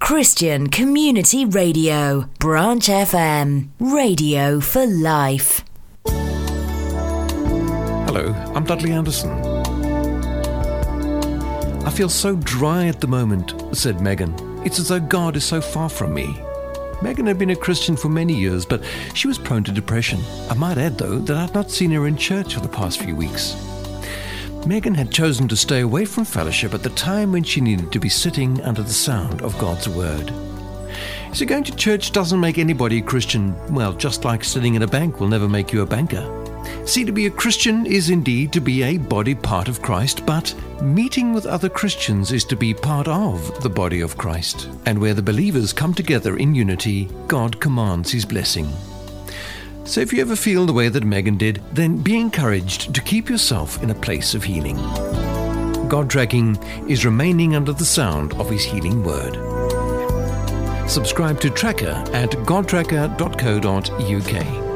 Christian Community Radio, Branch FM, radio for life. Hello, I'm Dudley Anderson. I feel so dry at the moment, said Megan. It's as though God is so far from me. Megan had been a Christian for many years, but she was prone to depression. I might add, though, that I'd not seen her in church for the past few weeks. Megan had chosen to stay away from fellowship at the time when she needed to be sitting under the sound of God's Word. So going to church doesn't make anybody a Christian. Well, just like sitting in a bank will never make you a banker. See, to be a Christian is indeed to be a body part of Christ, but meeting with other Christians is to be part of the body of Christ. And where the believers come together in unity, God commands His blessing. So if you ever feel the way that Megan did, then be encouraged to keep yourself in a place of healing. God Tracking is remaining under the sound of His healing word. Subscribe to Tracker at godtracker.co.uk.